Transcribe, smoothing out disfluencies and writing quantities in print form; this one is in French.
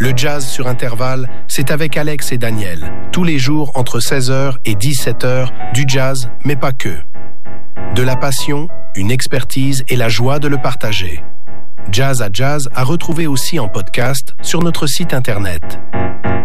Le jazz sur intervalle, c'est avec Alex et Daniel. Tous les jours entre 16h et 17h, du jazz, mais pas que. De la passion, une expertise et la joie de le partager. Jazz à Jazz à retrouver aussi en podcast sur notre site internet.